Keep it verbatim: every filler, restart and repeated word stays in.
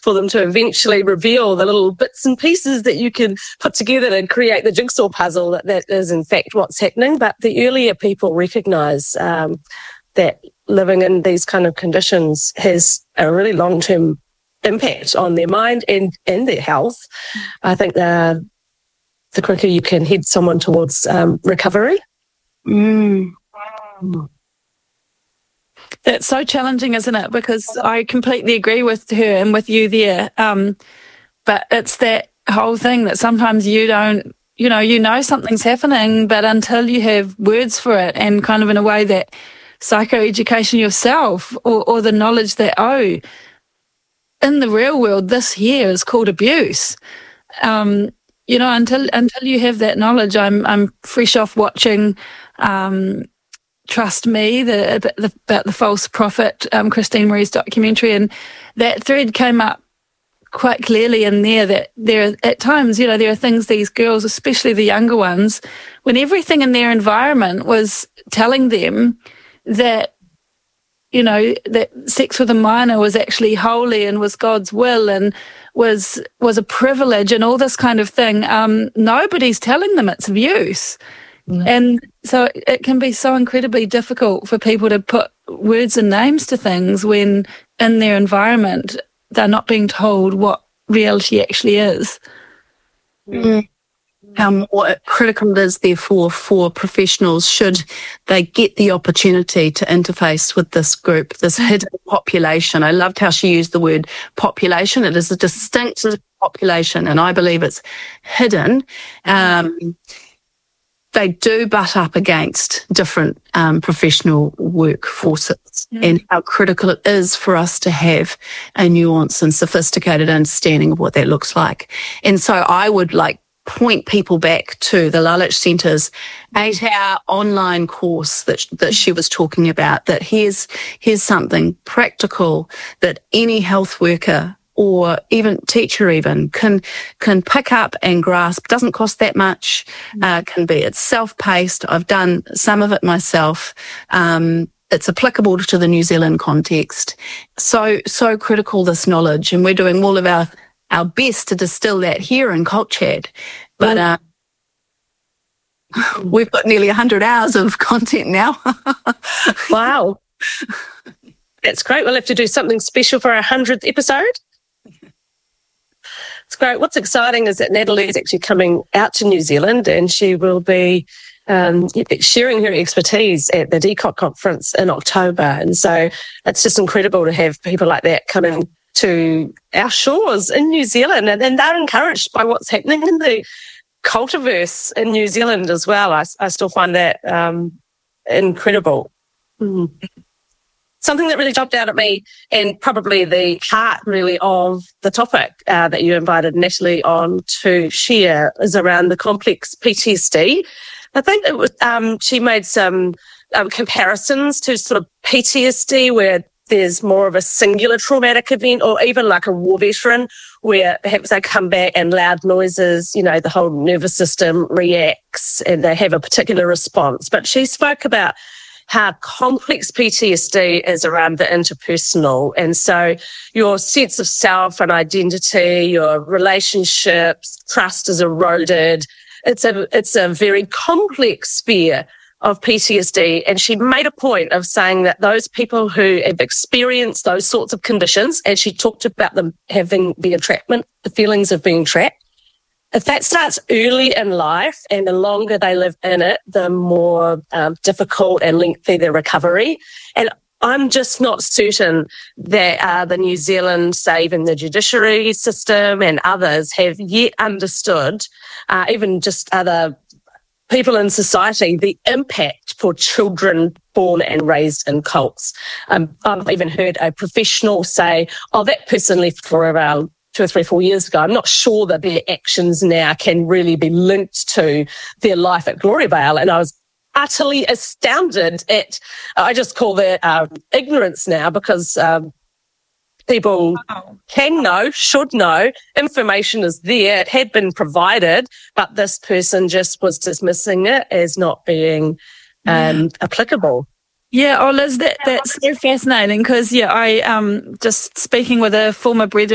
for them to eventually reveal the little bits and pieces that you can put together and create the jigsaw puzzle that, that is in fact what's happening. But the earlier people recognise um, that living in these kind of conditions has a really long-term impact on their mind and, and their health, I think the, the quicker you can head someone towards um, recovery. Mm. That's so challenging, isn't it? Because I completely agree with her and with you there. Um, but it's that whole thing that sometimes you don't, you know, you know something's happening, but until you have words for it and kind of in a way that psychoeducation yourself or, or the knowledge that, oh, in the real world, this here is called abuse. Um, you know, until until you have that knowledge, I'm I'm fresh off watching um, Trust Me, the, the about the false prophet, um, Christine Marie's documentary, and that thread came up quite clearly in there that there are, at times, you know, there are things these girls, especially the younger ones, when everything in their environment was telling them that, you know, that sex with a minor was actually holy and was God's will and was was a privilege and all this kind of thing. Um, nobody's telling them it's abuse. Mm. And so it can be so incredibly difficult for people to put words and names to things when in their environment they're not being told what reality actually is. Mm. How more critical it is, therefore, for professionals should they get the opportunity to interface with this group, this hidden population. I loved how she used the word population. It is a distinct population, and I believe it's hidden. Um, they do butt up against different um, professional workforces, mm. and how critical it is for us to have a nuanced and sophisticated understanding of what that looks like. And so I would like point people back to the Lalich Centre's eight-hour online course that that she was talking about, that here's here's something practical that any health worker or even teacher even can can pick up and grasp. Doesn't cost that much, uh, can be, it's self-paced. I've done some of it myself. Um, it's applicable to the New Zealand context. So, so critical, this knowledge, and we're doing all of our our best to distill that here in CultChat. But uh, we've got nearly one hundred hours of content now. Wow. That's great. We'll have to do something special for our hundredth episode. It's great. What's exciting is that Natalie is actually coming out to New Zealand, and she will be um, sharing her expertise at the D C O T conference in October. And so it's just incredible to have people like that coming to our shores in New Zealand, and, and they're encouraged by what's happening in the cultiverse in New Zealand as well. I, I still find that um, incredible. Mm. Something that really jumped out at me, and probably the heart really of the topic uh, that you invited Natalie on to share, is around the complex P T S D. I think it was um, she made some um, comparisons to sort of P T S D where there's more of a singular traumatic event, or even like a war veteran where perhaps they come back and loud noises, you know, the whole nervous system reacts and they have a particular response. But she spoke about how complex P T S D is around the interpersonal. And so your sense of self and identity, your relationships, trust is eroded. It's a, it's a very complex sphere of P T S D, and she made a point of saying that those people who have experienced those sorts of conditions, and she talked about them having the entrapment, the feelings of being trapped, if that starts early in life and the longer they live in it, the more um, difficult and lengthy their recovery. And I'm just not certain that uh, the New Zealand, say even the judiciary system and others have yet understood, uh, even just other people in society, the impact for children born and raised in cults. Um, I've even heard a professional say, oh, that person left for around two or three, four years ago. I'm not sure that their actions now can really be linked to their life at Gloriavale. And I was utterly astounded at, I just call that uh, ignorance now, because um, people wow. can know, should know, information is there, it had been provided, but this person just was dismissing it as not being um, yeah. applicable. Yeah, oh Liz, that, that's so fascinating, because yeah, I um just speaking with a former brethren